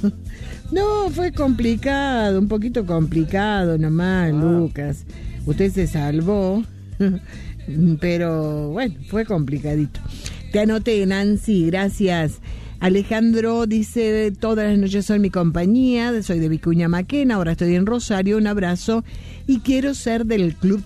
No, fue complicado, un poquito complicado nomás, Lucas. Usted se salvó, pero bueno, fue complicadito. Te anoté, Nancy, gracias. Alejandro dice, todas las noches son mi compañía, soy de Vicuña Maquena, ahora estoy en Rosario, un abrazo y quiero ser del Club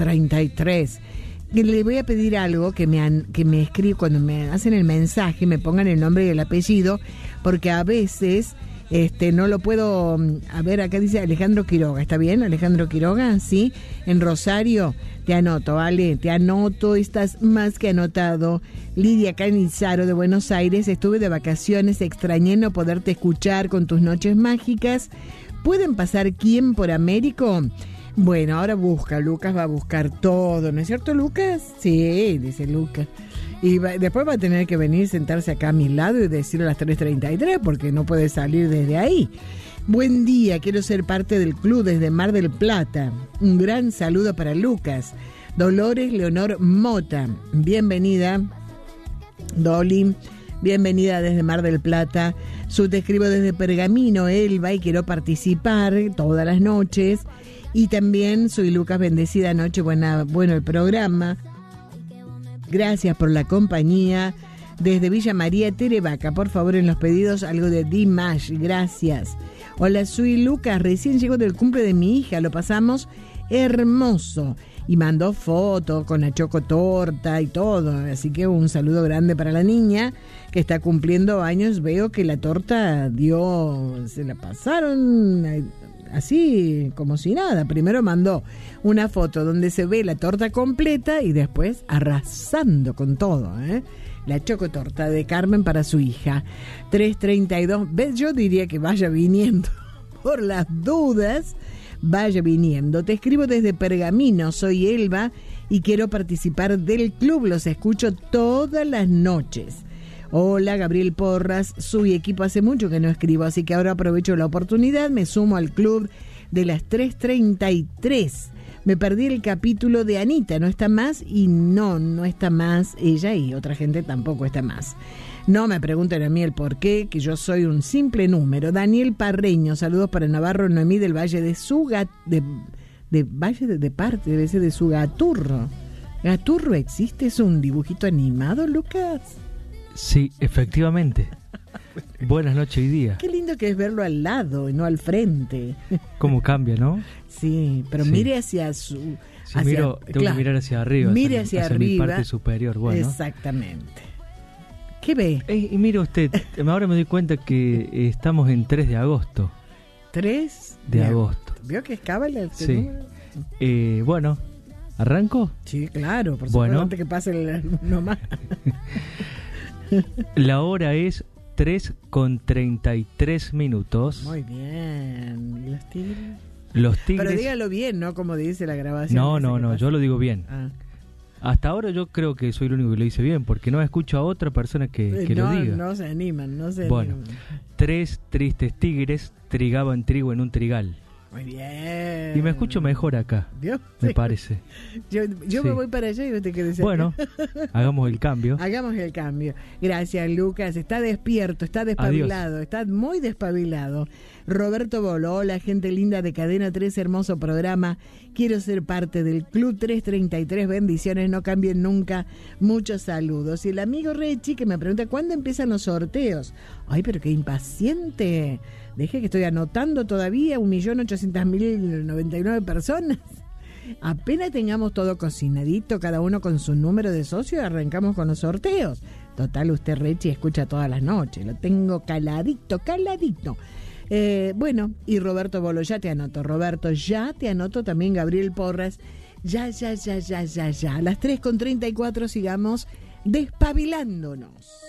333. Le voy a pedir algo que me escribe cuando me hacen el mensaje, me pongan el nombre y el apellido, porque a veces no lo puedo. A ver, acá dice Alejandro Quiroga, ¿está bien? Alejandro Quiroga, sí, en Rosario. Te anoto, vale, te anoto, estás más que anotado. Lidia Canizaro de Buenos Aires, estuve de vacaciones, extrañé no poderte escuchar con tus noches mágicas. ¿Pueden pasar quién por Américo? Bueno, ahora busca, Lucas va a buscar todo, ¿no es cierto, Lucas? Sí, dice Lucas. Y después va a tener que venir, sentarse acá a mi lado y decirlo a las 3:33 porque no puede salir desde ahí. Buen día, quiero ser parte del club desde Mar del Plata. Un gran saludo para Lucas. Dolores Leonor Mota, bienvenida. Dolly, bienvenida desde Mar del Plata. Te escribo desde Pergamino, Elba, y quiero participar todas las noches. Y también soy Lucas, bendecida noche, bueno el programa. Gracias por la compañía. Desde Villa María Terevaca, por favor, en los pedidos algo de Dimash, gracias. Hola, soy Lucas, recién llego del cumple de mi hija, lo pasamos hermoso. Y mandó foto con la chocotorta y todo, así que un saludo grande para la niña que está cumpliendo años. Veo que la torta se la pasaron así como si nada. Primero mandó una foto donde se ve la torta completa y después arrasando con todo, La chocotorta de Carmen para su hija. 3:32. Yo diría que vaya viniendo por las dudas. Vaya viniendo. Te escribo desde Pergamino, soy Elba y quiero participar del club. Los escucho todas las noches. Hola, Gabriel Porras, su equipo hace mucho que no escribo, así que ahora aprovecho la oportunidad, me sumo al club de las 3:33. Me perdí el capítulo de Anita, no está más y no está más ella y otra gente tampoco está más. No me pregunten a mí el por qué, que yo soy un simple número. Daniel Parreño, saludos para Navarro Noemí del Valle de parte, debe ser de Sugaturro. ¿Gaturro existe? ¿Es un dibujito animado, Lucas? Sí, efectivamente. Buenas noches y día. Qué lindo que es verlo al lado y no al frente. ¿Cómo cambia, no? Sí, pero sí. Mire hacia su... Si tengo que mirar hacia arriba. Mire hacia arriba. Mi parte superior, bueno. Exactamente. ¿Qué ve? Y mire usted, ahora me doy cuenta que estamos en 3 de agosto. 3 de agosto. ¿Vio que es cábala el sí. Bueno, ¿arranco? Sí, claro, por supuesto, antes que pase el nomás. La hora es 3:33. Muy bien. ¿Y los tigres? Los tigres... Pero dígalo bien, ¿no? Como dice la grabación. No, yo lo digo bien. Hasta ahora yo creo que soy el único que lo dice bien, porque no escucho a otra persona que lo diga. No se animan, Bueno, 3 tristes tigres trigaban trigo en un trigal. Muy bien. Y me escucho mejor acá, ¿vio? Me sí. parece. Yo sí. Me voy para allá y usted qué dice. Bueno, hagamos el cambio. Hagamos el cambio. Gracias, Lucas. Está despierto, está despabilado. Adiós. Está muy despabilado. Roberto Bolo, hola, gente linda de Cadena 3, hermoso programa. Quiero ser parte del Club 333. Bendiciones, no cambien nunca. Muchos saludos. Y el amigo Rechi que me pregunta, ¿cuándo empiezan los sorteos? Ay, pero qué impaciente. Deje que estoy anotando todavía 1.800.099 personas. Apenas tengamos todo cocinadito, cada uno con su número de socio, arrancamos con los sorteos. Total, usted, Rechi, escucha todas las noches. Lo tengo caladito. Bueno, y Roberto Bolo, ya te anoto. Roberto, ya te anoto también. Gabriel Porras, ya. A las 3:34 sigamos despabilándonos.